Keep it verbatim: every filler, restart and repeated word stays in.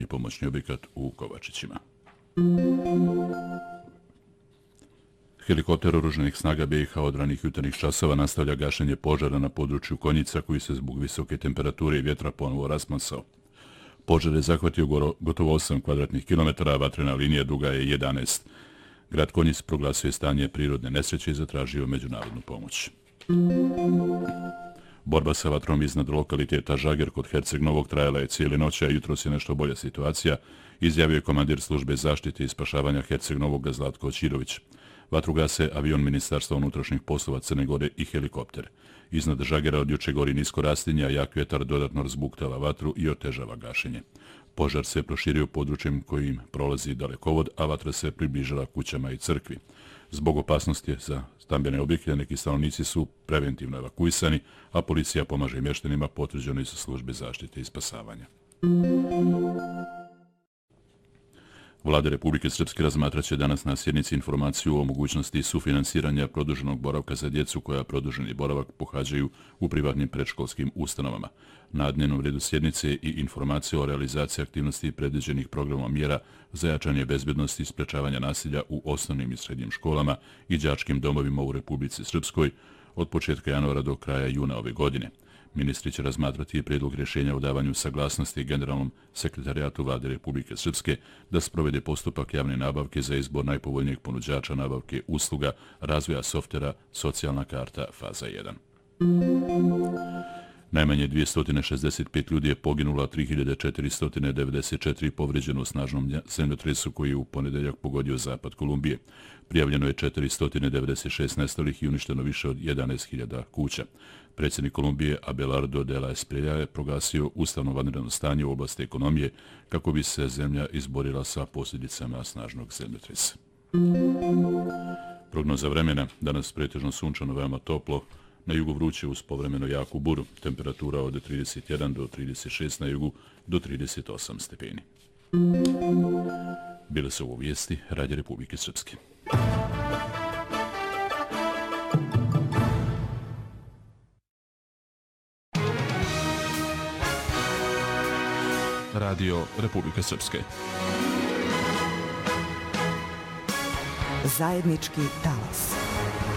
i pomoćni objekat u Kovačićima. Helikopter oružanih snaga B i H od ranih jutarnjih časova nastavlja gašenje požara na području Konjica koji se zbog visoke temperature i vjetra ponovo rasplamsao. Požar je zahvatio gotovo osam kvadratnih kilometara, a vatrena linija duga je jedanaest. Grad Konjic proglasio je stanje prirodne nesreće i zatražio međunarodnu pomoć. Borba sa vatrom iznad lokaliteta Žager kod Herceg Novog trajala je cijeli noć, a jutros je nešto bolja situacija, izjavio je komandir službe zaštite i spašavanja Herceg Novoga Zlatko Ćirović. Vatru gase avion Ministarstva unutrašnjih poslova Crne Gore i helikopter. Iznad Žagera od juče gori nisko rastinje, a jak vjetar dodatno razbuktava vatru i otežava gašenje. Požar se proširio područjem kojim prolazi dalekovod, a vatra se približila kućama i crkvi. Zbog opasnosti za stambene objekte neki stanovnici su preventivno evakuisani, a policija pomaže mještanima, potvrđeno iz službe zaštite i spasavanja. Vlada Republike Srpske razmatraće danas na sjednici informaciju o mogućnosti sufinansiranja produženog boravka za djecu koja produženi boravak pohađaju u privatnim predškolskim ustanovama. Na dnevnom redu sjednice i informacije o realizaciji aktivnosti predviđenih programom mjera za jačanje bezbjednosti i sprečavanja nasilja u osnovnim i srednjim školama i đačkim domovima u Republici Srpskoj od početka januara do kraja juna ove godine. Ministri će razmatrati prijedlog rješenja o davanju saglasnosti Generalnom sekretarijatu Vlade Republike Srpske da sprovede postupak javne nabavke za izbor najpovoljnijeg ponuđača nabavke usluga razvoja softvera Socijalna karta faza jedan. Najmanje dvjesto šezdeset pet ljudi je poginulo, a tri hiljade četiristo devedeset četiri povrijeđeno u snažnom zemljotresu koji je u ponedeljak pogodio zapad Kolumbije. Prijavljeno je četiristo devedeset šest nestalih i uništeno više od jedanaest hiljada kuća. Predsjednik Kolumbije Abelardo de la Espriella je proglasio ustavno vanredno stanje u oblasti ekonomije kako bi se zemlja izborila sa posljedicama snažnog zemljotresa. Prognoza vremena, danas pretežno sunčano, veoma toplo, na jugu vruće uz povremeno jaku buru, temperatura od trideset jedan do trideset šest na jugu do trideset osam stepeni. Bile su ovo vijesti Radija Republike Srpske. Radio Republike Srpske. Zajednički talas.